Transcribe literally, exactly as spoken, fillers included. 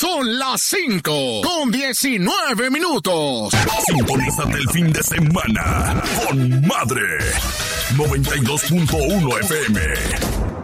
Son las cinco con diecinueve minutos. Sintonízate el fin de semana con Madre noventa y dos punto uno F M.